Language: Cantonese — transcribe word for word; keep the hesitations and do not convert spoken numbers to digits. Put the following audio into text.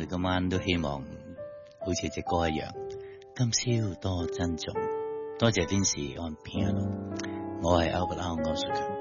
哋今晚都希望好似隻歌一樣，今宵多珍重。多謝天使按 piano，我係 Albert 歐歐瑞強。